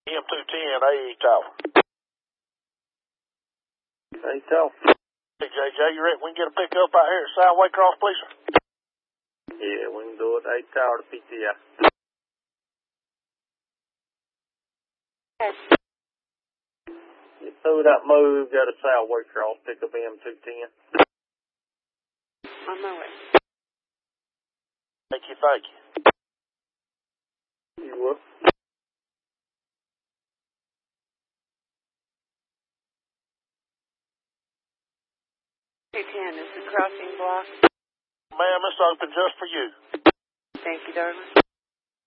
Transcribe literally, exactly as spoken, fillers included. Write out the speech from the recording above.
M two ten, A E Tower. A E Tower. Hey, J J, you reckon we can get a pickup out here at South Waycross, please? Yeah, we can do it. A E Tower to P T I. Okay. You through that move, got a South Waycross, pick up M two ten. On my way. Thank you, thank you. You will. two ten is the crossing block. Ma'am, it's open just for you. Thank you, darling.